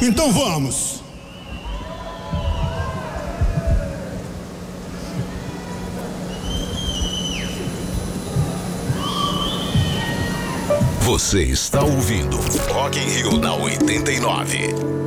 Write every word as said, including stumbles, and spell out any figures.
Então vamos. Você está ouvindo Rock in Rio na oitenta e nove.